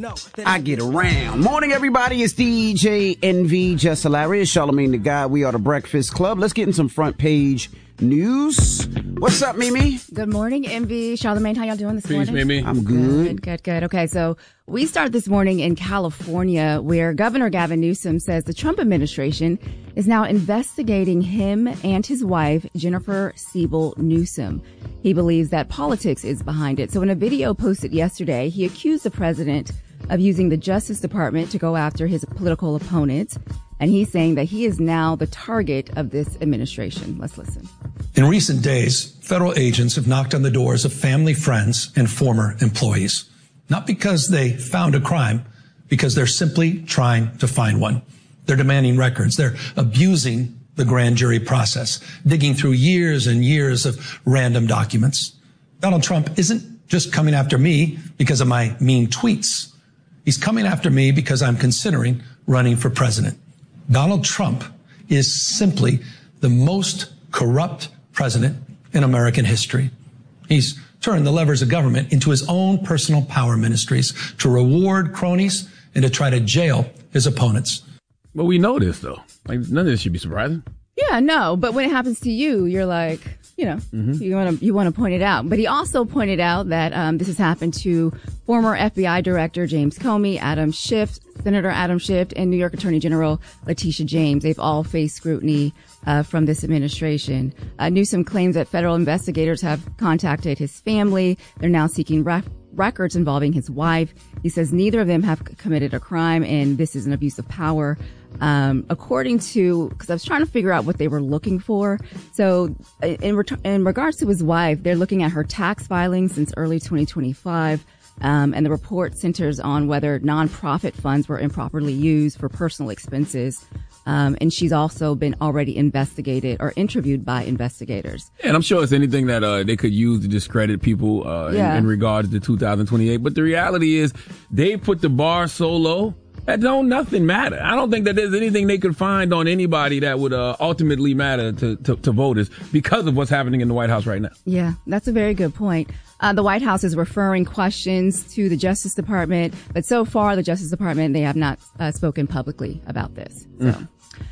I get around. Morning, everybody. It's DJ NV, just hilarious. Charlamagne the Guy. We are the Breakfast Club. Let's get in some front page news. What's up, Mimi? Good morning, MV. Charlamagne, how y'all doing this morning? Peace, Mimi. I'm good. Good. Okay, so we start this morning in California, where Governor Gavin Newsom says the Trump administration is now investigating him and his wife, Jennifer Siebel Newsom. He believes that politics is behind it. So in a video posted yesterday, he accused the president of using the Justice Department to go after his political opponents. And he's saying that he is now the target of this administration. Let's listen. In recent days, federal agents have knocked on the doors of family, friends, and former employees. Not because they found a crime, because they're simply trying to find one. They're demanding records. They're abusing the grand jury process, digging through years and years of random documents. Donald Trump isn't just coming after me because of my mean tweets. He's coming after me because I'm considering running for president. Donald Trump is simply the most corrupt president in American history. He's turned the levers of government into his own personal power ministries to reward cronies and to try to jail his opponents. But we know this, though. Like, none of this should be surprising. Yeah, no, but when it happens to you, you're like, you know, you want to point it out. But he also pointed out that this has happened to former FBI Director James Comey, Adam Schiff, Senator Adam Schiff, and New York Attorney General Letitia James. They've all faced scrutiny from this administration. Newsom claims that federal investigators have contacted his family. They're now seeking records involving his wife. He says neither of them have committed a crime, and this is an abuse of power. According to, because I was trying to figure out what they were looking for. So in regards to his wife, they're looking at her tax filings since early 2025. And the report centers on whether nonprofit funds were improperly used for personal expenses. And she's also been already investigated or interviewed by investigators. And I'm sure it's anything that they could use to discredit people in regards to 2028. But the reality is they put the bar so low that nothing matter. I don't think that there's anything they could find on anybody that would ultimately matter to voters because of what's happening in the White House right now. Yeah, that's a very good point. The White House is referring questions to the Justice Department, but so far the Justice Department, they have not spoken publicly about this. So.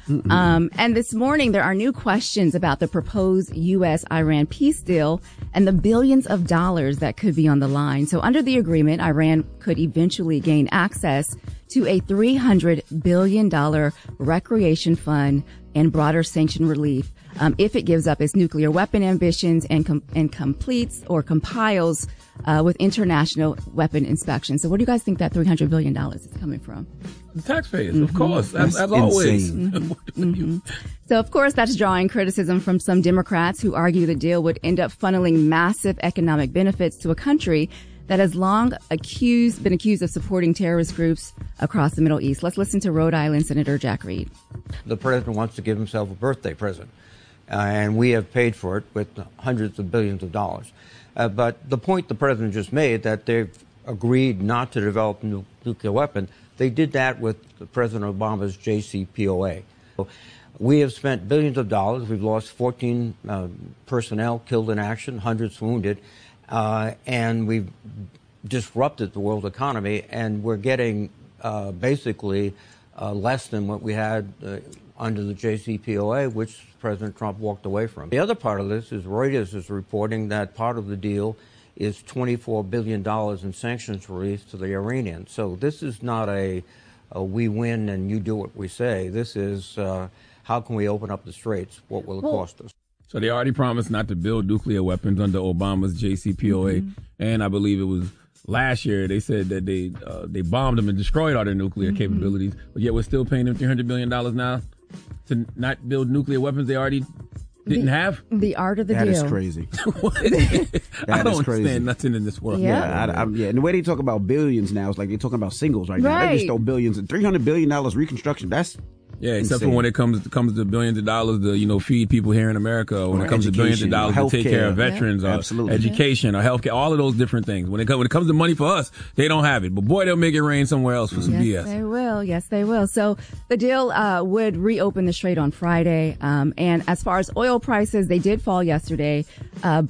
And this morning, there are new questions about the proposed U.S.-Iran peace deal and the billions of dollars that could be on the line. So under the agreement, Iran could eventually gain access to a $300 billion recreation fund and broader sanction relief if it gives up its nuclear weapon ambitions and completes or compiles with international weapon inspection. So where do you guys think that $300 billion is coming from? The taxpayers, of course, as always. So, of course, that's drawing criticism from some Democrats who argue the deal would end up funneling massive economic benefits to a country that has long been accused of supporting terrorist groups across the Middle East. Let's listen to Rhode Island Senator Jack Reed. The president wants to give himself a birthday present, and we have paid for it with hundreds of billions of dollars. But the point the president just made, that they've agreed not to develop a nuclear weapon, they did that with President Obama's JCPOA. We have spent billions of dollars. We've lost 14 personnel killed in action, hundreds wounded, and we've disrupted the world economy, and we're getting basically less than what we had under the JCPOA, which President Trump walked away from. The other part of this is Reuters is reporting that part of the deal is $24 billion in sanctions relief to the Iranians. So this is not a we win and you do what we say. This is how can we open up the straits? What will it cost us? So they already promised not to build nuclear weapons under Obama's JCPOA. And I believe it was last year they said that they bombed them and destroyed all their nuclear capabilities. But yet we're still paying them $300 billion now to not build nuclear weapons they already didn't have. The art of the That deal. is crazy. I don't understand nothing in this world. Yeah. And the way they talk about billions now, it's like they're talking about singles right now. They just throw billions and $300 billion reconstruction. That's except for when it comes to billions of dollars to feed people here in America, or when it comes to billions of dollars to take care of veterans, or education, or healthcare, all of those different things. When it comes to money for us, they don't have it. But boy, they'll make it rain somewhere else for some BS. Yes, they will. Yes, they will. So the deal would reopen the strait on Friday. And as far as oil prices, they did fall yesterday.